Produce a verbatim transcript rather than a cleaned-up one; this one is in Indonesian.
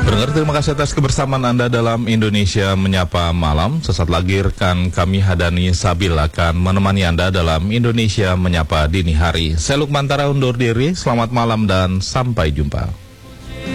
Pendengar, terima kasih atas kebersamaan Anda dalam Indonesia Menyapa Malam. Sesaat lagi rekan kami Hadani Sabil akan menemani Anda dalam Indonesia Menyapa Dini Hari. Saya Lukman Tara undur diri, selamat malam dan sampai jumpa.